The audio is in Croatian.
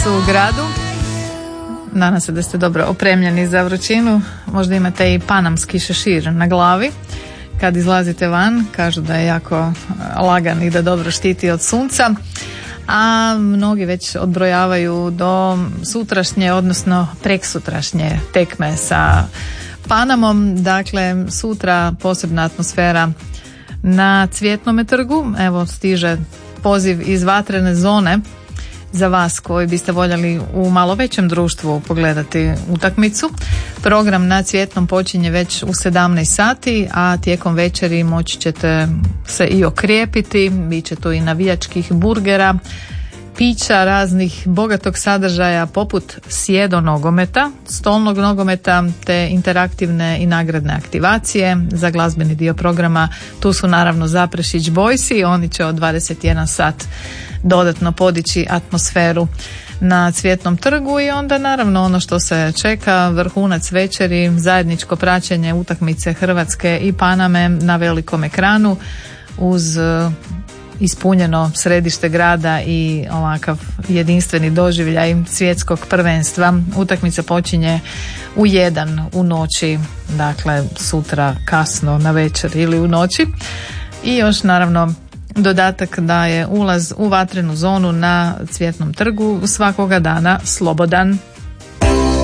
u gradu. Nadam se da ste dobro opremljeni za vrućinu. Možda imate i panamski šešir na glavi. Kad izlazite van, kažu da je jako lagan i da dobro štiti od sunca. A mnogi već odbrojavaju do sutrašnje, odnosno preksutrašnje tekme sa Panamom. Dakle, sutra posebna atmosfera na Cvjetnome trgu. Evo, stiže poziv iz vatrene zone za vas koji biste voljeli u malo većem društvu pogledati utakmicu. Program na Cvjetnom počinje već u 17 sati, a tijekom večeri moći ćete se i okrijepiti. Biće tu i navijačkih burgera, pića raznih bogatog sadržaja poput sjedo nogometa, stolnog nogometa te interaktivne i nagradne aktivacije. Za glazbeni dio programa tu su naravno Zaprešić Boysi, oni će od 21 sat dodatno podići atmosferu na Cvjetnom trgu i onda naravno ono što se čeka, vrhunac večeri, zajedničko praćenje utakmice Hrvatske i Paname na velikom ekranu uz ispunjeno središte grada i ovakav jedinstveni doživljaj svjetskog prvenstva. Utakmica počinje u 1 u noći, dakle sutra kasno na večer ili u noći. I još naravno dodatak da je ulaz u vatrenu zonu na Cvjetnom trgu svakoga dana slobodan.